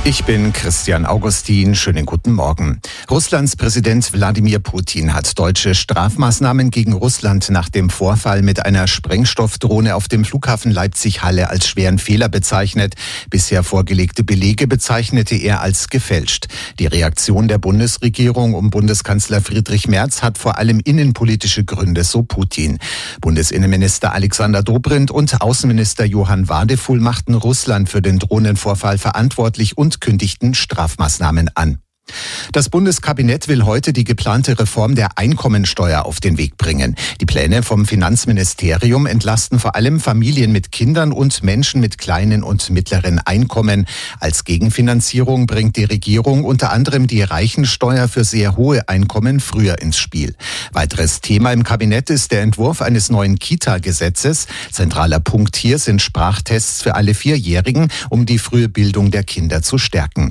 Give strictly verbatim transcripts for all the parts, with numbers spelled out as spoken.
Ich bin Christian Augustin. Schönen guten Morgen. Russlands Präsident Wladimir Putin hat deutsche Strafmaßnahmen gegen Russland nach dem Vorfall mit einer Sprengstoffdrohne auf dem Flughafen Leipzig-Halle als schweren Fehler bezeichnet. Bisher vorgelegte Belege bezeichnete er als gefälscht. Die Reaktion der Bundesregierung um Bundeskanzler Friedrich Merz hat vor allem innenpolitische Gründe, so Putin. Bundesinnenminister Alexander Dobrindt und Außenminister Johann Wadefuhl machten Russland für den Drohnenvorfall verantwortlich und kündigten Strafmaßnahmen an. Das Bundeskabinett will heute die geplante Reform der Einkommensteuer auf den Weg bringen. Die Pläne vom Finanzministerium entlasten vor allem Familien mit Kindern und Menschen mit kleinen und mittleren Einkommen. Als Gegenfinanzierung bringt die Regierung unter anderem die Reichensteuer für sehr hohe Einkommen früher ins Spiel. Weiteres Thema im Kabinett ist der Entwurf eines neuen Kita-Gesetzes. Zentraler Punkt hier sind Sprachtests für alle Vierjährigen, um die frühe Bildung der Kinder zu stärken.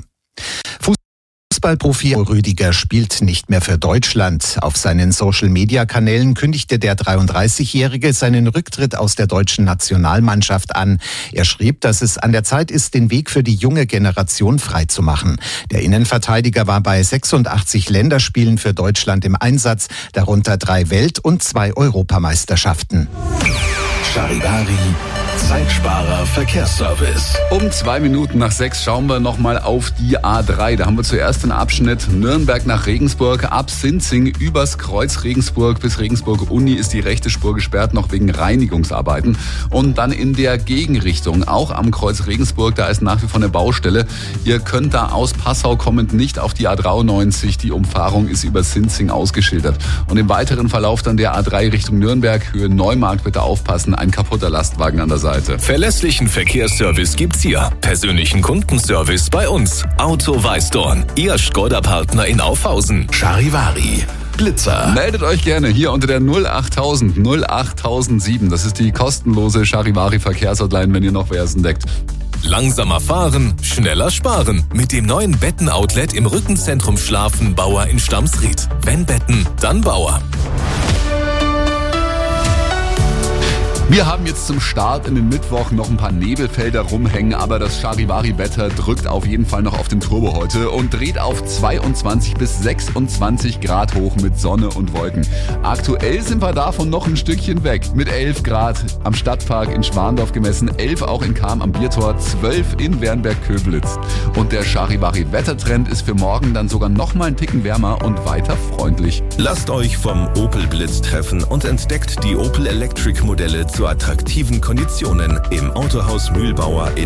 Fußballprofi Rüdiger spielt nicht mehr für Deutschland. Auf seinen Social-Media-Kanälen kündigte der dreiunddreißigjährige seinen Rücktritt aus der deutschen Nationalmannschaft an. Er schrieb, dass es an der Zeit ist, den Weg für die junge Generation freizumachen. Der Innenverteidiger war bei sechsundachtzig Länderspielen für Deutschland im Einsatz, darunter drei Welt- und zwei Europameisterschaften. Charivari, Zeitsparer Verkehrsservice. Um zwei Minuten nach sechs schauen wir nochmal auf die A drei. Da haben wir zuerst den Abschnitt Nürnberg nach Regensburg. Ab Sinzing übers Kreuz Regensburg bis Regensburg-Uni ist die rechte Spur gesperrt, noch wegen Reinigungsarbeiten. Und dann in der Gegenrichtung, auch am Kreuz Regensburg, da ist nach wie vor eine Baustelle. Ihr könnt da aus Passau kommend nicht auf die A dreiundneunzig. Die Umfahrung ist über Sinzing ausgeschildert. Und im weiteren Verlauf dann der A drei Richtung Nürnberg, Höhe Neumarkt, bitte aufpassen, ein kaputter Lastwagen an der Seite. Verlässlichen Verkehrsservice gibt's hier. Persönlichen Kundenservice bei uns. Auto Weißdorn, Ihr Skoda-Partner in Aufhausen. Charivari, Blitzer. Meldet euch gerne hier unter der null achttausend null achttausendsieben. Das ist die kostenlose Charivari Verkehrshotline, wenn ihr noch wer es entdeckt. Langsamer fahren, schneller sparen. Mit dem neuen Betten-Outlet im Rückenzentrum Schlafen Bauer in Stamsried. Wenn Betten, dann Bauer. Wir haben jetzt zum Start in den Mittwoch noch ein paar Nebelfelder rumhängen, aber das Charivari-Wetter drückt auf jeden Fall noch auf den Turbo heute und dreht auf zweiundzwanzig bis sechsundzwanzig Grad hoch mit Sonne und Wolken. Aktuell sind wir davon noch ein Stückchen weg mit elf Grad am Stadtpark in Schwandorf gemessen, elf auch in Cham am Biertor, zwölf in Wernberg-Köblitz. Und der Charivari-Wettertrend ist für morgen dann sogar noch mal einen Ticken wärmer und weiter freundlich. Lasst euch vom Opel Blitz treffen und entdeckt die Opel Electric Modelle zu attraktiven Konditionen im Autohaus Mühlbauer in